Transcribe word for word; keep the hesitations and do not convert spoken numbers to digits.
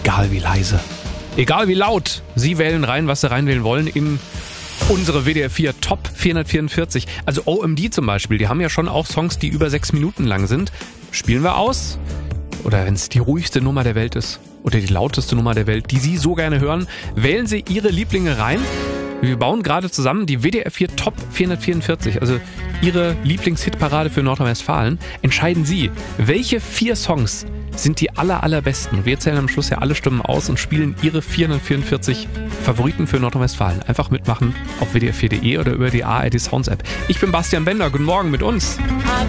Egal wie leise, egal wie laut, Sie wählen rein, was Sie reinwählen wollen in unsere W D R vier Top vierhundertvierundvierzig. Also O M D zum Beispiel, die haben ja schon auch Songs, die über sechs Minuten lang sind. Spielen wir aus? Oder wenn es die ruhigste Nummer der Welt ist oder die lauteste Nummer der Welt, die Sie so gerne hören, wählen Sie Ihre Lieblinge rein. Wir bauen gerade zusammen die W D R vier Top vierhundertvierundvierzig, also Ihre Lieblingshitparade für Nordrhein-Westfalen. Entscheiden Sie, welche vier Songs sind die aller, allerbesten. Wir zählen am Schluss ja alle Stimmen aus und spielen Ihre vierhundertvierundvierzig Favoriten für Nordrhein-Westfalen. Einfach mitmachen auf w d r vier punkt d e oder über die A R D Sounds App. Ich bin Bastian Bender, guten Morgen mit uns.